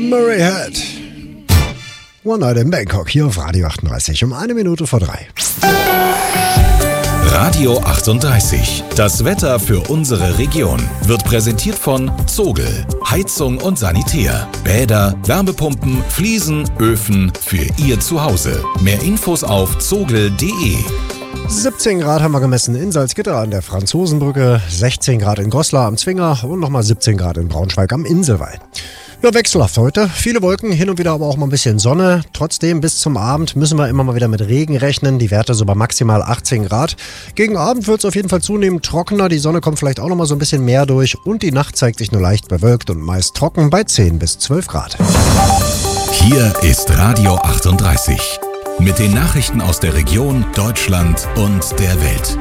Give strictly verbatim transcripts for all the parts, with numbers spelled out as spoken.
Murray Head. One Night in Bangkok, hier auf Radio achtunddreißig, um eine Minute vor drei. Radio achtunddreißig. Das Wetter für unsere Region wird präsentiert von Zogel. Heizung und Sanitär. Bäder, Wärmepumpen, Fliesen, Öfen für Ihr Zuhause. Mehr Infos auf zogel punkt de. siebzehn Grad haben wir gemessen in Salzgitter an der Franzosenbrücke, sechzehn Grad in Goslar am Zwinger und nochmal siebzehn Grad in Braunschweig am Inselwall. Ja, wechselhaft heute. Viele Wolken, hin und wieder aber auch mal ein bisschen Sonne. Trotzdem, bis zum Abend müssen wir immer mal wieder mit Regen rechnen. Die Werte so bei maximal achtzehn Grad. Gegen Abend wird es auf jeden Fall zunehmend trockener. Die Sonne kommt vielleicht auch noch mal so ein bisschen mehr durch. Und die Nacht zeigt sich nur leicht bewölkt und meist trocken bei zehn bis zwölf Grad. Hier ist Radio achtunddreißig. Mit den Nachrichten aus der Region, Deutschland und der Welt.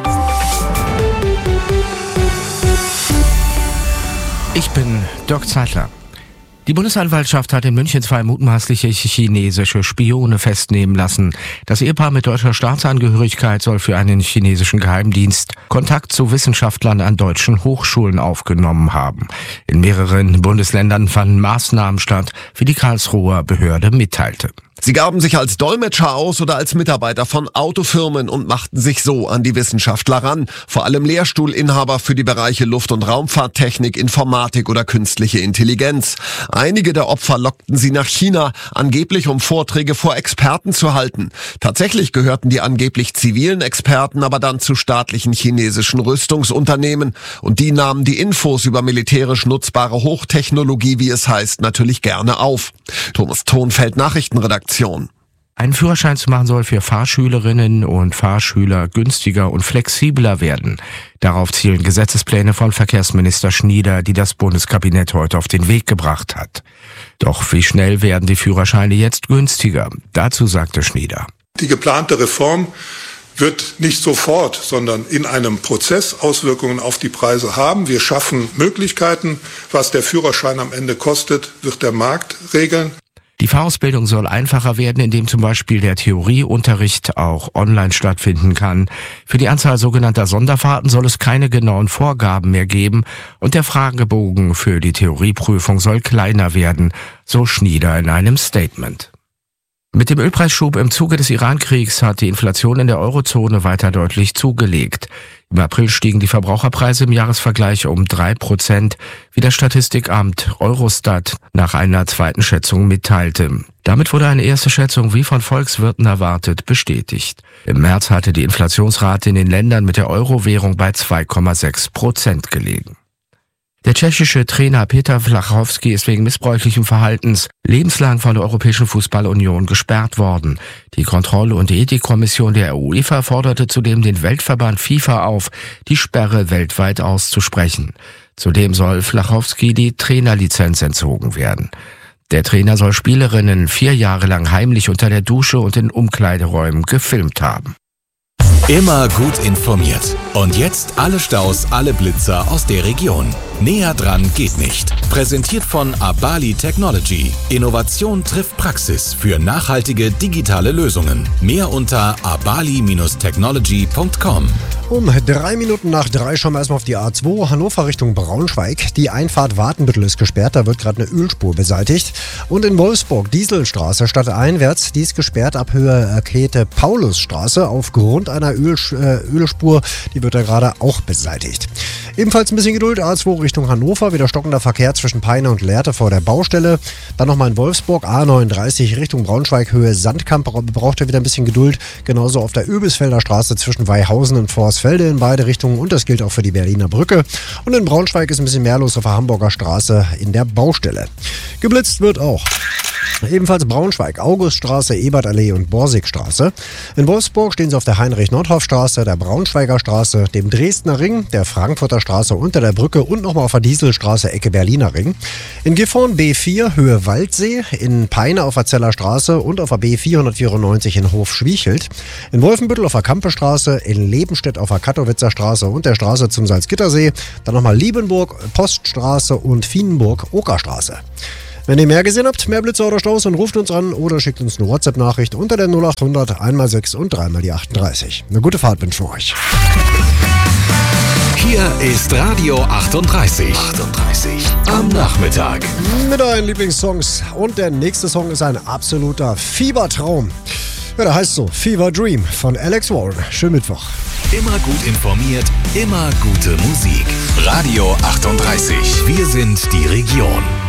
Ich bin Dirk Zeitler. Die Bundesanwaltschaft hat in München zwei mutmaßliche chinesische Spione festnehmen lassen. Das Ehepaar mit deutscher Staatsangehörigkeit soll für einen chinesischen Geheimdienst Kontakt zu Wissenschaftlern an deutschen Hochschulen aufgenommen haben. In mehreren Bundesländern fanden Maßnahmen statt, wie die Karlsruher Behörde mitteilte. Sie gaben sich als Dolmetscher aus oder als Mitarbeiter von Autofirmen und machten sich so an die Wissenschaftler ran. Vor allem Lehrstuhlinhaber für die Bereiche Luft- und Raumfahrttechnik, Informatik oder künstliche Intelligenz. Einige der Opfer lockten sie nach China, angeblich um Vorträge vor Experten zu halten. Tatsächlich gehörten die angeblich zivilen Experten aber dann zu staatlichen chinesischen Rüstungsunternehmen. Und die nahmen die Infos über militärisch nutzbare Hochtechnologie, wie es heißt, natürlich gerne auf. Thomas Thonfeld, Nachrichtenredaktion. Einen Führerschein zu machen soll für Fahrschülerinnen und Fahrschüler günstiger und flexibler werden. Darauf zielen Gesetzespläne von Verkehrsminister Schnieder, die das Bundeskabinett heute auf den Weg gebracht hat. Doch wie schnell werden die Führerscheine jetzt günstiger? Dazu sagte Schnieder: Die geplante Reform wird nicht sofort, sondern in einem Prozess Auswirkungen auf die Preise haben. Wir schaffen Möglichkeiten. Was der Führerschein am Ende kostet, wird der Markt regeln. Die Fahrausbildung soll einfacher werden, indem zum Beispiel der Theorieunterricht auch online stattfinden kann. Für die Anzahl sogenannter Sonderfahrten soll es keine genauen Vorgaben mehr geben und der Fragebogen für die Theorieprüfung soll kleiner werden, so Schnieder in einem Statement. Mit dem Ölpreisschub im Zuge des Iran-Kriegs hat die Inflation in der Eurozone weiter deutlich zugelegt. Im April stiegen die Verbraucherpreise im Jahresvergleich um drei Prozent, wie das Statistikamt Eurostat nach einer zweiten Schätzung mitteilte. Damit wurde eine erste Schätzung, wie von Volkswirten erwartet, bestätigt. Im März hatte die Inflationsrate in den Ländern mit der Euro-Währung bei zwei Komma sechs Prozent gelegen. Der tschechische Trainer Petr Vlachovský ist wegen missbräuchlichen Verhaltens lebenslang von der Europäischen Fußballunion gesperrt worden. Die Kontroll- und Ethikkommission der UEFA forderte zudem den Weltverband FIFA auf, die Sperre weltweit auszusprechen. Zudem soll Vlachovský die Trainerlizenz entzogen werden. Der Trainer soll Spielerinnen vier Jahre lang heimlich unter der Dusche und in Umkleideräumen gefilmt haben. Immer gut informiert. Und jetzt alle Staus, alle Blitzer aus der Region. Näher dran geht nicht. Präsentiert von Abali Technology. Innovation trifft Praxis für nachhaltige digitale Lösungen. Mehr unter abali Bindestrich technology Punkt com. Um drei Minuten nach drei schauen wir erstmal auf die A zwei, Hannover Richtung Braunschweig. Die Einfahrt Wartenbüttel ist gesperrt, da wird gerade eine Ölspur beseitigt. Und in Wolfsburg, Dieselstraße stadteinwärts, die ist gesperrt ab Höhe Käthe Paulusstraße aufgrund einer Öl, äh, Ölspur. Die wird da gerade auch beseitigt. Ebenfalls ein bisschen Geduld, A zwei Richtung Hannover, wieder stockender Verkehr zwischen Peine und Lehrte vor der Baustelle. Dann nochmal in Wolfsburg, A neununddreißig Richtung Braunschweig, Höhe Sandkamp, braucht er wieder ein bisschen Geduld. Genauso auf der Öbisfelder Straße zwischen Weihausen und Vorsfelde in beide Richtungen und das gilt auch für die Berliner Brücke. Und in Braunschweig ist ein bisschen mehr los auf der Hamburger Straße in der Baustelle. Geblitzt wird auch. Ebenfalls Braunschweig, Auguststraße, Ebertallee und Borsigstraße. In Wolfsburg stehen sie auf der Heinrich-Nordhoff-Straße, der Braunschweiger Straße, dem Dresdner Ring, der Frankfurter Straße unter der Brücke und nochmal auf der Dieselstraße, Ecke Berliner Ring. In Gifhorn B vier, Höhe Waldsee, in Peine auf der Zeller Straße und auf der B vierhundertvierundneunzig in Hof-Schwiechelt. In Wolfenbüttel auf der Kampestraße, in Lebenstedt auf der Kattowitzer Straße und der Straße zum Salzgittersee. Dann nochmal Liebenburg, Poststraße und Fienenburg, Okerstraße. Wenn ihr mehr gesehen habt, mehr Blitze oder Staus, dann ruft uns an oder schickt uns eine WhatsApp-Nachricht unter der null achthundert eins mal sechs und drei mal die achtunddreißig. Eine gute Fahrt wünschen wir euch. Hier ist Radio achtunddreißig. achtunddreißig am Nachmittag. Mit euren Lieblingssongs. Und der nächste Song ist ein absoluter Fiebertraum. Ja, der heißt so Fever Dream von Alex Warren. Schönen Mittwoch. Immer gut informiert, immer gute Musik. Radio achtunddreißig. Wir sind die Region.